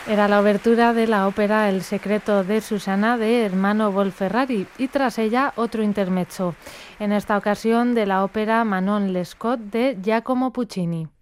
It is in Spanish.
Era la obertura de la ópera El secreto de Susana de Ermanno Bonferrari y tras ella otro intermezzo, en esta ocasión de la ópera Manon Lescaut de Giacomo Puccini.